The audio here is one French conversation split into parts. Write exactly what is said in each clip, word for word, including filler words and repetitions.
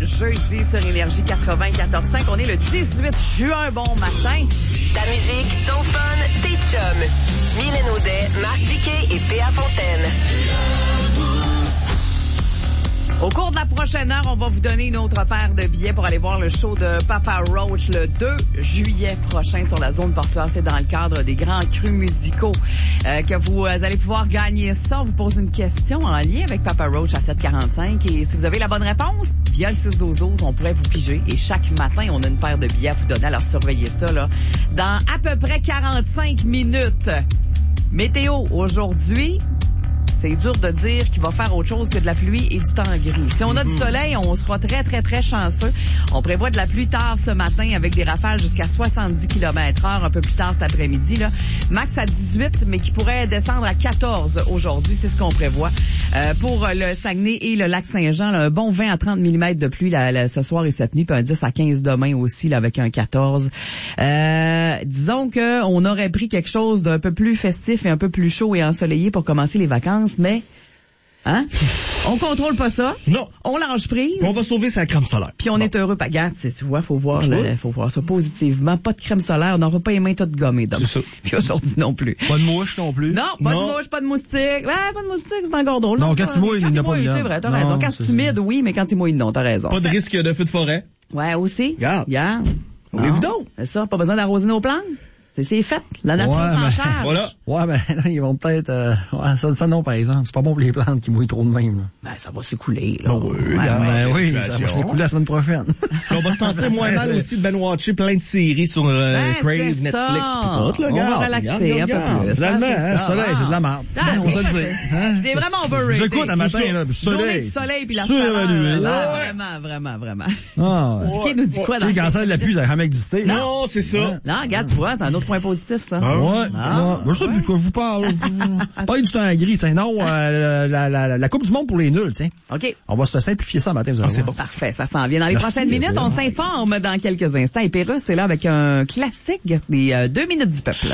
jeudi sur Énergie quatre-vingt-quatorze virgule cinq. On est le dix-huit juin. Bon matin. Ta musique, ton fun, tes chums. Mylène Audet, Marc Diquet et Péa Fontaine. Au cours de la prochaine heure, on va vous donner une autre paire de billets pour aller voir le show de Papa Roach le deux juillet prochain sur la zone portuaire. C'est dans le cadre des grands crus musicaux euh, que vous allez pouvoir gagner ça. On vous pose une question en lien avec Papa Roach à sept quarante-cinq. Et si vous avez la bonne réponse, via le six douze douze, on pourrait vous piger. Et chaque matin, on a une paire de billets à vous donner. Alors surveillez ça là dans à peu près quarante-cinq minutes. Météo aujourd'hui. C'est dur de dire qu'il va faire autre chose que de la pluie et du temps gris. Si on a du soleil, on sera très, très, très chanceux. On prévoit de la pluie tard ce matin avec des rafales jusqu'à soixante-dix kilomètres heure un peu plus tard cet après-midi. Là. Max à dix-huit, mais qui pourrait descendre à quatorze aujourd'hui. C'est ce qu'on prévoit. Euh, pour le Saguenay et le lac Saint-Jean, là, un bon vingt à trente millimètres de pluie là, là, ce soir et cette nuit, puis un dix à quinze demain aussi là, avec un quatorze. Euh, disons qu'on aurait pris quelque chose d'un peu plus festif et un peu plus chaud et ensoleillé pour commencer les vacances. Mais, hein? On contrôle pas ça. Non. On lâche prise. On va sauver sa crème solaire. Puis on bon. est heureux. Regarde, tu vois, faut voir, le, faut voir ça positivement. Pas de crème solaire. On n'aura pas les mains toutes gommées. Donc. C'est ça. Puis aujourd'hui non plus. Pas de mouche non plus. Non, pas non. de mouche, pas de moustique. Ouais, pas de moustique, c'est encore drôle. Non, quand il mouille, il n'y a pas de c'est vrai, t'as raison. Quand c'est humide, oui, mais quand il mouille, non, t'as raison. Pas de risque de feu de forêt. Ouais, aussi. Regarde. Regarde. Ouvrez-vous donc. C'est ça, pas besoin d'arroser nos plantes. C'est, c'est fait. La nature ouais, s'en mais, charge. Voilà. Ouais, mais là, ils vont peut-être... Euh, ouais, ça, ça non, par exemple. C'est pas bon pour les plantes qui mouillent trop de même. Là. Ben, ça va s'écouler, là. Oh, oui, ouais, ouais, ben, ouais, oui, ça va s'écouler la semaine prochaine. On va se sentir moins mal aussi de ben watcher plein de séries sur euh, ben, Crave, Netflix ça. pis tout, là. On Regarde, va relaxer regarde, un peu regarde. plus. Finalement, Ah, hein, le soleil, c'est de la merde. Ah, on va le dire. Hein? C'est vraiment overrated. J'écoute un matin, là, le Journée soleil. du soleil puis la Surévalué. chaleur. Ah, Ah, ouais. vraiment, vraiment, vraiment. Ah, ouais. Ce qui nous dit quoi dans Les le cancers de la pluie, ça n'a jamais existé. Non, c'est ça. Non, regarde, tu vois, c'est un autre point positif, ça. Ah, ouais. Ah, non. Je sais plus de quoi je vous parle. Pas du temps gris, tiens. Non, euh, la, la, la Coupe du Monde pour les nuls, tiens. OK. On va se simplifier ça matin, vous allez voir. Bon. Parfait, ça s'en vient. Dans les Merci, prochaines minutes, on s'informe dans quelques instants. Et Pérusse est là avec un classique des euh, deux minutes du peuple.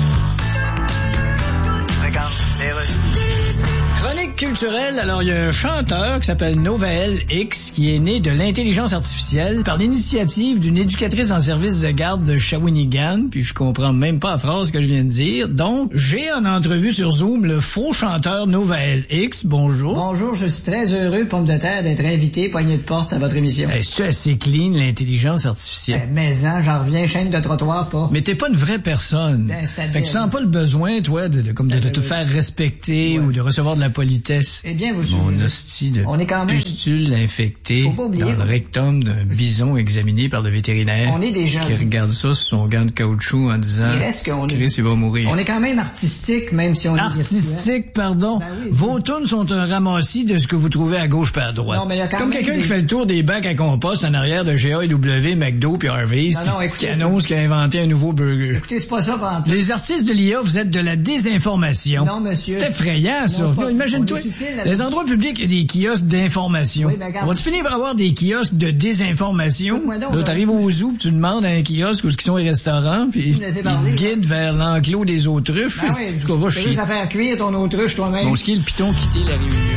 Regarde, Chronique culturelle, alors il y a un chanteur qui s'appelle Novael X qui est né de l'intelligence artificielle par l'initiative d'une éducatrice en service de garde de Shawinigan, puis je comprends même pas la phrase que je viens de dire. Donc, j'ai en entrevue sur Zoom le faux chanteur Novael X. Bonjour. Bonjour, je suis très heureux, pomme de terre, d'être invité, poignée de porte à votre émission. Est-ce que assez clean, l'intelligence artificielle? Ben, mais hein, j'en reviens, chaîne de trottoir, pas. Mais t'es pas une vraie personne. Ben, c'est-à-dire- fait que tu sens pas le besoin, toi, de, de, comme de, de te faire respecter Ouais. ou de recevoir de la politesse. Eh bien, vous Mon suivez. hostie de On est quand même- pustule infectée Faut pas oublier- dans le rectum d'un bison examiné par le vétérinaire. On est des jeunes. Qui regarde ça sur son gant de caoutchouc en disant Il reste qu'on est- Chris, il va mourir. On est quand même artistique, même si on est Artistique, pardon. Ben oui. Vos tunes sont un ramassis de ce que vous trouvez à gauche par à droite. Non, mais il y a quand Comme même quelqu'un des- qui fait le tour des bacs à compost en arrière de G A W, McDo puis Harvey's, Non, non, puis écoutez, qui annonce qu'il a inventé un nouveau burger. Écoutez, c'est pas ça, par Les artistes de l'I A, vous êtes de la désinformation. Non, monsieur. C'est effrayant, ça. Non, c'est pas- Imagine-toi. on est utile là- Les endroits publics, il y a des kiosques d'information. Oui, ben, regarde. On va-tu finir par avoir des kiosques de désinformation? Écoute-moi donc, Là, là. t'arrives au zoo, puis tu demandes à un kiosque où ce qui sont les restaurants, puis me laissez parler, ils guident vers l'enclos des autruches. Ben C'est- oui, en tout cas, va c'est chier. juste à faire cuire ton autruche toi-même. Bon, ce qui est le piton quitter la réunion.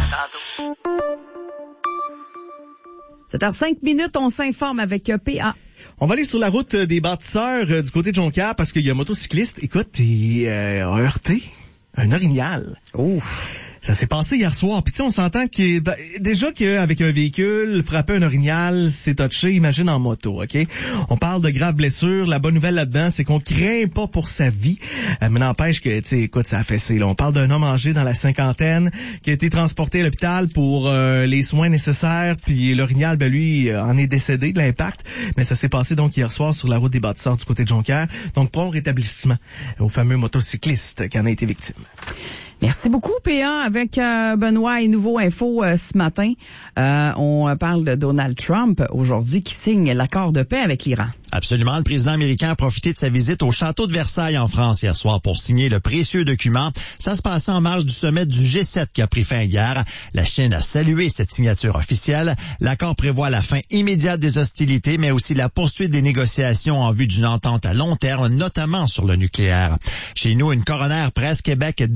sept heures cinq minutes, on s'informe avec euh, P A. On va aller sur la route des bâtisseurs euh, du côté de Jonquière parce qu'il y a un motocycliste, écoute, il euh, a heurté un orignal. Oh. Ça s'est passé hier soir. Puis tu sais, on s'entend que ben, déjà qu'avec un véhicule, frapper un orignal, c'est touché, imagine en moto, OK? On parle de graves blessures. La bonne nouvelle là-dedans, c'est qu'on craint pas pour sa vie. Euh, mais n'empêche que, tu sais, écoute, ça a fessé. Là. On parle d'un homme âgé dans la cinquantaine qui a été transporté à l'hôpital pour euh, les soins nécessaires. Puis l'orignal, ben lui, euh, en est décédé de l'impact. Mais ça s'est passé donc hier soir sur la route des bâtisseurs du côté de Jonquière. Donc, prompt rétablissement au fameux motocycliste qui en a été victime. Merci beaucoup, P A. Avec euh, Benoît et Nouveau Info euh, ce matin, euh, on parle de Donald Trump aujourd'hui qui signe l'accord de paix avec l'Iran. Absolument. Le président américain a profité de sa visite au château de Versailles en France hier soir pour signer le précieux document. Ça se passait en marge du sommet du G sept qui a pris fin hier. La Chine a salué cette signature officielle. L'accord prévoit la fin immédiate des hostilités, mais aussi la poursuite des négociations en vue d'une entente à long terme, notamment sur le nucléaire. Chez nous, une coroner presse Québec d'accélérer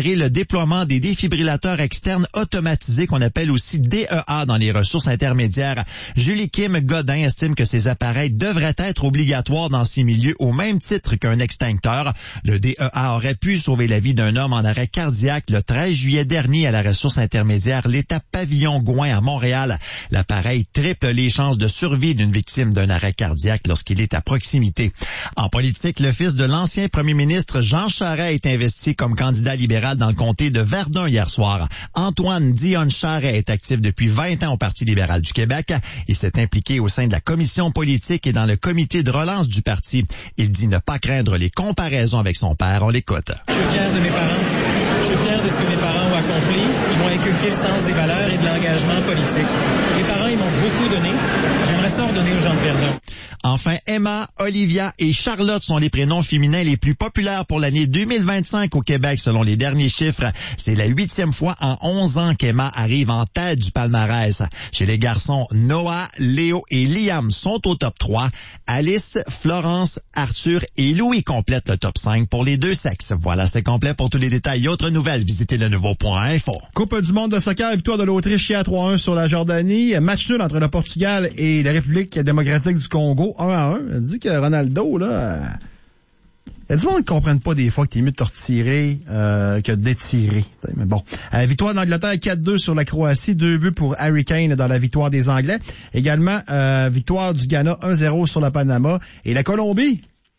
accélérer le déploiement des défibrillateurs externes automatisés qu'on appelle aussi D E A dans les ressources intermédiaires. Julie Kim Godin estime que ces appareils devraient être obligatoires dans ces milieux au même titre qu'un extincteur. Le D E A aurait pu sauver la vie d'un homme en arrêt cardiaque le treize juillet dernier à la ressource intermédiaire l'État Pavillon-Gouin à Montréal. L'appareil triple les chances de survie d'une victime d'un arrêt cardiaque lorsqu'il est à proximité. En politique, le fils de l'ancien premier ministre Jean Charest est investi comme candidat libéral dans le comté de Verdun hier soir. Antoine Dionne Charest est actif depuis vingt ans au Parti libéral du Québec. Il s'est impliqué au sein de la commission politique et dans le comité de relance du parti. Il dit ne pas craindre les comparaisons avec son père. On l'écoute. Je suis fier de mes parents. Je suis fier de ce que mes parents ont accompli. Ils m'ont inculqué le sens des valeurs et de l'engagement politique. Mes parents, ils m'ont beaucoup donné. J'aimerais ça redonner aux gens de Verdun. Enfin, Emma, Olivia et Charlotte sont les prénoms féminins les plus populaires pour l'année deux mille vingt-cinq au Québec, selon les derniers chiffres. C'est la huitième fois en onze ans qu'Emma arrive en tête du palmarès. Chez les garçons, Noah, Léo et Liam sont au top trois. Alice, Florence, Arthur et Louis complètent le top cinq pour les deux sexes. Voilà, c'est complet. Pour tous les détails et autres nouvelles, visitez le nouveau point info. Coupe du monde de soccer, victoire de l'Autriche hier trois un sur la Jordanie. Match nul entre le Portugal et la République démocratique du Congo. un à un. Elle dit que Ronaldo, là, il y a du monde qui ne comprenne pas des fois que t'es mieux de te retirer euh, que d'étirer. Mais bon. Euh, victoire d'Angleterre quatre deux sur la Croatie, deux buts pour Harry Kane dans la victoire des Anglais. Également, euh, victoire du Ghana un zéro sur la Panama. Et la Colombie,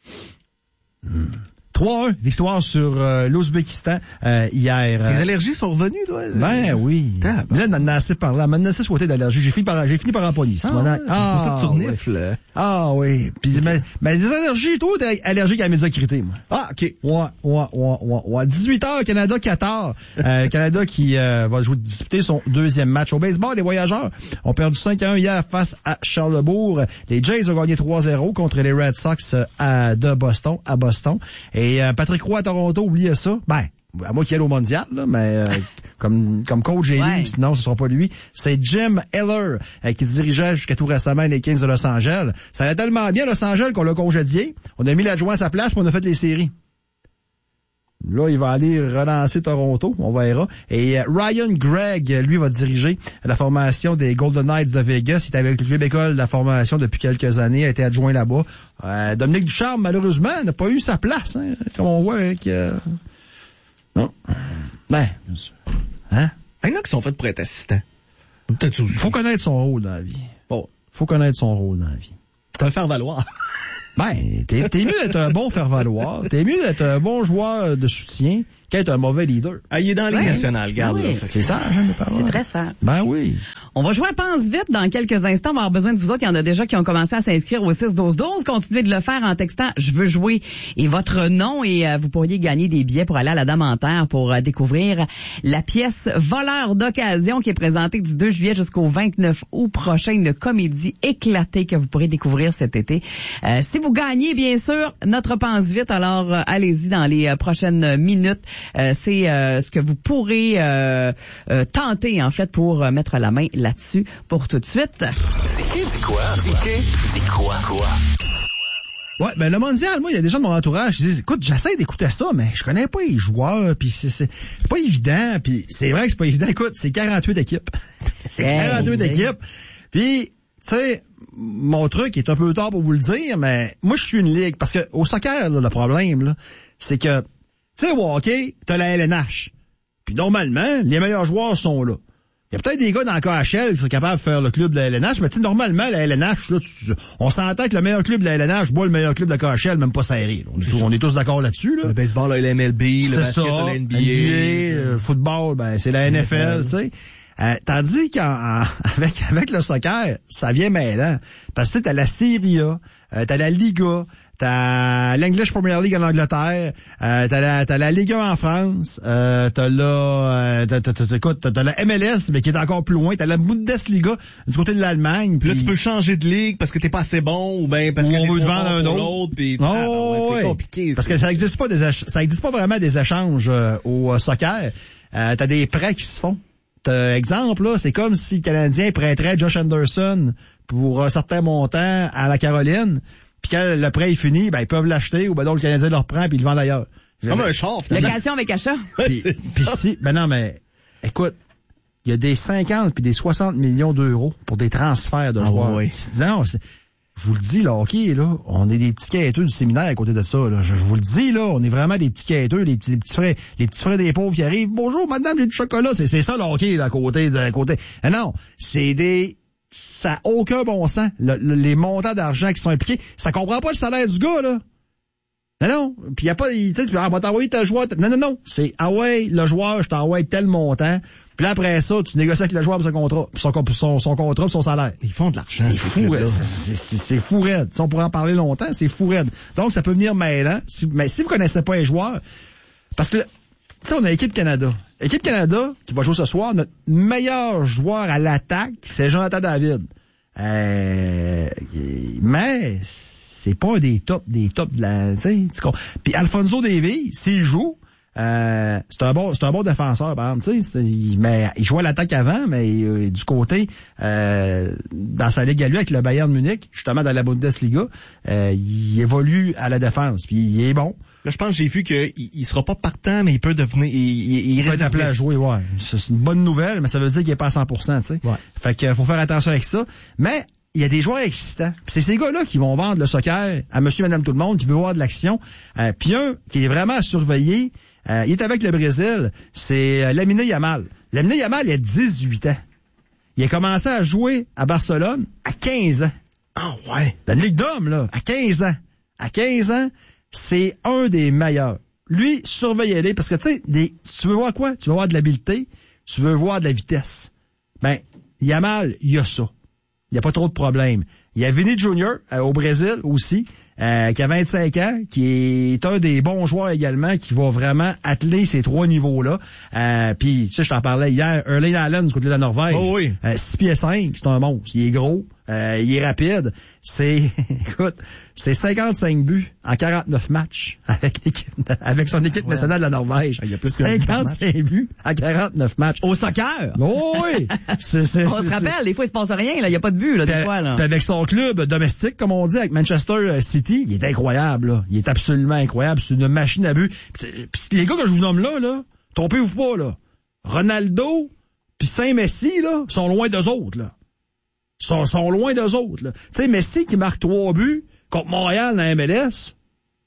hmm. trois un, victoire sur euh, l'Ouzbékistan euh, hier. Les allergies sont revenues, toi? Ben oui. Mais là, on en a assez parlé. On en a assez souhaité d'allergie. J'ai fini par, j'ai fini par empoigner. Ah, ouais. Ah, pour ça que tu renifles. Ouais. Ah oui. Puis, mais, mais des allergies, toi, t'es allergique à la médiocrité, moi. Ah, OK. Ouais, ouais, ouais, ouais, ouais. dix-huit heures, Canada-Qatar. euh, Canada qui euh, va jouer, disputer son deuxième match. Au baseball, les Voyageurs ont perdu cinq à un hier face à Charlebourg. Les Jays ont gagné trois zéro contre les Red Sox euh, à, de Boston, à Boston. Et euh, Patrick Roy à Toronto, oubliez ça. Ben, à moi qui est au mondial, là, mais euh, comme comme coach j'ai ouais. lu, sinon ce sera pas lui. C'est Jim Heller euh, qui dirigeait jusqu'à tout récemment les Kings de Los Angeles. Ça allait tellement bien Los Angeles qu'on l'a congédié. On a mis l'adjoint à sa place, puis on a fait les séries. Là, il va aller relancer Toronto, on verra. Et euh, Ryan Gregg, lui, va diriger la formation des Golden Knights de Vegas. Il est avec le club école de la formation depuis quelques années, a été adjoint là-bas. Euh, Dominique Ducharme, malheureusement, n'a pas eu sa place, hein, comme on voit avec... Euh... Non. Ben, hein? Il y en a qui sont faits pour être assistants. Peut-être aussi. Faut connaître son rôle dans la vie. Bon. Faut connaître son rôle dans la vie. C'est un faire-valoir. Ben, t'es, t'es mieux d'être un bon faire-valoir. T'es mieux d'être un bon joueur de soutien qu'être un mauvais leader. Ah, il est dans la Ligue ouais. nationale, regarde. Oui. Là, C'est ça, j'aime pas. C'est très sage. Ben oui. On va jouer à Pense vite dans quelques instants. On va avoir besoin de vous autres. Il y en a déjà qui ont commencé à s'inscrire au six douze douze. Continuez de le faire en textant « Je veux jouer » et votre nom et euh, vous pourriez gagner des billets pour aller à la Dame en Terre pour euh, découvrir la pièce Voleur d'occasion qui est présentée du deux juillet jusqu'au vingt-neuf août prochain. Une comédie éclatée que vous pourrez découvrir cet été. Euh, si vous gagnez, bien sûr, notre Pense vite. Alors, euh, allez-y dans les euh, prochaines minutes. Euh, c'est euh, ce que vous pourrez euh, euh, tenter, en fait, pour euh, mettre la main là-dessus pour tout de suite. Dis dis quoi? Dis dis quoi? Quoi? Ouais, ben le mondial, moi, il y a des gens de mon entourage qui disent, écoute, j'essaie d'écouter ça, mais je connais pas les joueurs, puis c'est, c'est pas évident, puis c'est vrai que c'est pas évident. Écoute, c'est quarante-huit équipes. c'est quarante-huit hey, équipes. Puis, tu sais, mon truc est un peu tard pour vous le dire, mais moi, je suis une ligue, parce que au soccer, là, le problème, là, c'est que, tu sais, au hockey, t'as la L N H. Puis normalement, les meilleurs joueurs sont là. Il y a peut-être des gars dans le K H L qui sont capables de faire le club de la L N H, mais tu sais, normalement, la L N H, là, tu, on s'entend que le meilleur club de la L N H boit le meilleur club de la K H L, même pas serré. On est, tous, on est tous d'accord là-dessus, là. Le baseball, là, le M L B, le basket, ça, la N B A. N B A, le football, ben, c'est la N F L, tu sais. Euh, tandis qu'avec avec le soccer, ça vient mêlant. Parce que t'as la Serie A, euh, t'as la Liga, t'as l'English Premier League en Angleterre, euh, t'as la t'as la Ligue un en France, euh, t'as la euh, t'as, t'as, t'as, écoute, t'as, t'as la M L S mais qui est encore plus loin, t'as la Bundesliga du côté de l'Allemagne. Puis là tu peux changer de ligue parce que t'es pas assez bon ou ben parce ou que on veut te vendre un autre. autre puis oh, ah, ben ouais, c'est ouais. compliqué. Parce que ça existe pas des ach- ça existe pas vraiment des échanges euh, au euh, soccer. Euh, t'as des prêts qui se font. T'as, exemple là, c'est comme si le Canadien prêterait Josh Anderson pour un certain montant à la Caroline. Puis quand le prêt est fini, ben ils peuvent l'acheter ou ben donc le Canadien le reprend puis il le vend ailleurs. Comme un char, finalement. Location avec achat. Puis, puis si, ben non, mais, écoute, il y a des cinquante puis des soixante millions d'euros pour des transferts de ah, joueurs. Oui. Non, c'est, je vous le dis, là, hockey, là, on est des petits quêteux du séminaire à côté de ça, là. Je, je vous le dis, là, on est vraiment des petits quêteux, les petits, les petits frères, les petits frères des pauvres qui arrivent. Bonjour, madame, j'ai du chocolat. C'est, c'est ça, le hockey, là, à côté, de, à côté. Mais non, c'est des, ça n'a aucun bon sens. Le, le, les montants d'argent qui sont impliqués, ça comprend pas le salaire du gars, là. Non, non. Puis y a pas, tu sais, on va t'envoyer tel joueur. Non, non, non. C'est, ah ouais, le joueur, je t'envoie tel montant. Puis là, après ça, tu négocies avec le joueur pour son contrat, pour son, pour son, son contrat, pour son salaire. Ils font de l'argent. C'est fou, raide. C'est, c'est, c'est fou raide. Si on pourrait en parler longtemps, c'est fou raide. Donc, ça peut venir mêlant. Si, mais si vous connaissez pas les joueurs, parce que, tu sais, on a l'équipe Canada. L'équipe Canada, qui va jouer ce soir, notre meilleur joueur à l'attaque, c'est Jonathan David. Euh, mais, c'est pas un des tops, des tops de la, tu sais, puis Alphonso Davies, s'il joue, Euh, c'est un bon, c'est un bon défenseur, par exemple, tu sais, il, mais il jouait à l'attaque avant, mais euh, du côté, euh, dans sa ligue à lui avec le Bayern Munich, justement dans la Bundesliga, euh, il évolue à la défense, puis il est bon. Là, je pense que j'ai vu qu'il il sera pas partant, mais il peut devenir, il, il, il reste appelé à jouer, ouais. C'est une bonne nouvelle, mais ça veut dire qu'il est pas à cent pour cent, tu sais. Ouais. Fait que faut faire attention avec ça. Mais il y a des joueurs excitants. Puis c'est ces gars-là qui vont vendre le soccer à monsieur, madame, tout le monde, qui veut voir de l'action. Euh, puis un qui est vraiment à surveiller, euh, il est avec le Brésil, c'est euh, Lamine Yamal. Lamine Yamal, il a dix-huit ans. Il a commencé à jouer à Barcelone à quinze ans. Ah ouais. Dans la Ligue d'hommes, là, à quinze ans. À quinze ans, c'est un des meilleurs. Lui, surveillez-les, parce que, tu sais, des, tu veux voir quoi? Tu veux voir de l'habileté, tu veux voir de la vitesse. Ben, Yamal, il y a ça. Il n'y a pas trop de problèmes. Il y a Vini Junior euh, au Brésil aussi, euh, qui a vingt-cinq ans, qui est un des bons joueurs également, qui va vraiment atteler ces trois niveaux-là. Euh, Puis, tu sais, je t'en parlais hier, Erling Haaland du côté de la Norvège. Oh oui. Euh, six pieds cinq, c'est un monstre. Il est gros, euh, il est rapide. C'est, écoute, c'est cinquante-cinq buts en quarante-neuf matchs avec l'équipe, avec son équipe nationale de la Norvège. Il y a plus cinquante-cinq buts en quarante-neuf matchs. Au soccer. Oh oui! C'est, c'est, on c'est, se rappelle, c'est... des fois, il se passe rien, là. Il n'y a pas de but, là, des fois, là. Puis avec son club domestique, comme on dit, avec Manchester City, il est incroyable, là. Il est absolument incroyable. C'est une machine à but. Puis, puis les gars que je vous nomme là, là, trompez-vous pas, là. Ronaldo puis Saint-Messi, là, sont loin d'eux autres, là. Sont, sont loin d'eux autres, là. Tu sais, Messi qui marque trois buts contre Montréal dans la M L S,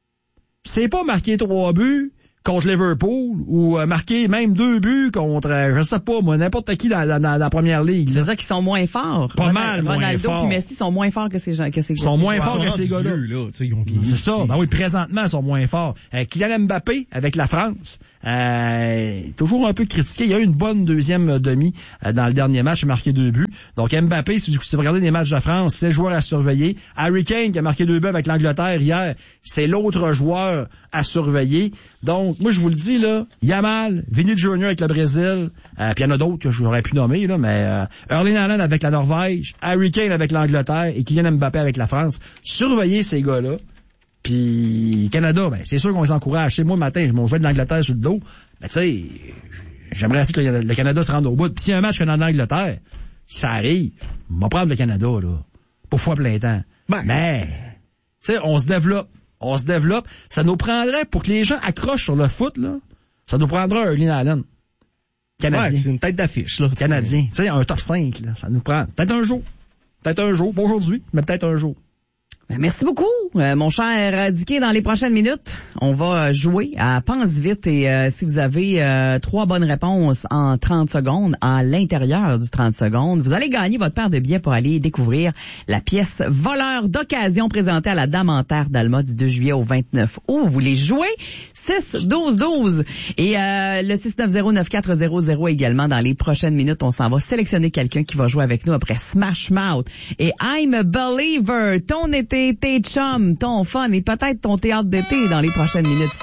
c'est pas marquer trois buts contre Liverpool ou euh, marquer même deux buts contre, euh, je sais pas, moi, n'importe qui dans, dans, dans la première ligue. C'est ça qu'ils sont moins forts. Pas Ronald, mal moins Ronaldo forts. et Messi sont moins forts que ces gens, que ces Ils sont que moins ces forts joueurs. que ces gars-là. Là, ils ont vieilli. C'est ça. Ben oui, présentement, ils sont moins forts. Euh, Kylian Mbappé avec la France, euh, toujours un peu critiqué. Il y a eu une bonne deuxième demi euh, dans le dernier match, il a marqué deux buts. Donc Mbappé, si vous regardez les matchs de France, c'est le joueur à surveiller. Harry Kane qui a marqué deux buts avec l'Angleterre hier, c'est l'autre joueur à surveiller. Donc, moi, je vous le dis, là, Yamal, Vini Junior avec le Brésil, euh, puis il y en a d'autres que j'aurais pu nommer, là, mais euh, Erling Haaland avec la Norvège, Harry Kane avec l'Angleterre et Kylian Mbappé avec la France. Surveillez ces gars-là. Puis Canada, ben c'est sûr qu'on les encourage. C'est moi, le matin, je m'en jouais de l'Angleterre sur le dos. Ben, tu sais, j'aimerais aussi que le, le Canada se rende au bout. Puis s'il y a un match en Angleterre, si ça arrive, on va prendre le Canada, là. Pas fois plein temps. Ben. Mais, tu sais, on se développe. On se développe. Ça nous prendrait, pour que les gens accrochent sur le foot, là, ça nous prendrait un Erling Haaland. Canadien. Ouais, c'est une tête d'affiche, là. Canadien. Tu sais, un top cinq, là. Ça nous prend. Peut-être un jour. Peut-être un jour. Pas aujourd'hui, mais peut-être un jour. Merci beaucoup, euh, mon cher Dicky. Dans les prochaines minutes, on va jouer à Pense vite et euh, si vous avez euh, trois bonnes réponses en trente secondes, à l'intérieur du trente secondes, vous allez gagner votre paire de billets pour aller découvrir la pièce Voleur d'occasion présentée à la Dame en Terre d'Alma du deux juillet au vingt-neuf août. Vous voulez jouer? six douze douze et euh, le six neuf zéro neuf quatre zéro zéro également. Dans les prochaines minutes, on s'en va sélectionner quelqu'un qui va jouer avec nous après Smash Mouth et I'm a Believer. Ton été, tes chums, ton fun et peut-être ton théâtre d'été dans les prochaines minutes.